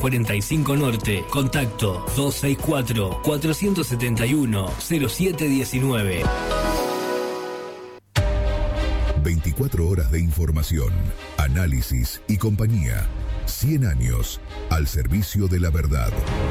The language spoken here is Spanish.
245 Norte. Contacto 264-471-0719. 24 horas de información, análisis y compañía. 100 años al servicio de la verdad.